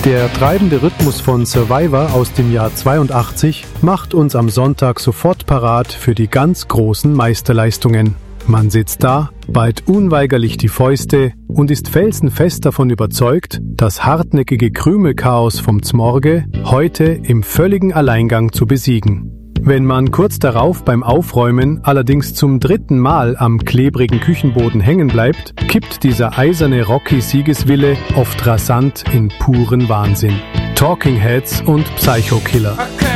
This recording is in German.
Der treibende Rhythmus von Survivor aus dem Jahr 82 macht uns am Sonntag sofort parat für die ganz großen Meisterleistungen. Man sitzt da, ballt unweigerlich die Fäuste und ist felsenfest davon überzeugt, das hartnäckige Krümelchaos vom Zmorge heute im völligen Alleingang zu besiegen. Wenn man kurz darauf beim Aufräumen allerdings zum 3. Mal am klebrigen Küchenboden hängen bleibt, kippt dieser eiserne Rocky-Siegeswille oft rasant in puren Wahnsinn. Talking Heads und Psycho Killer.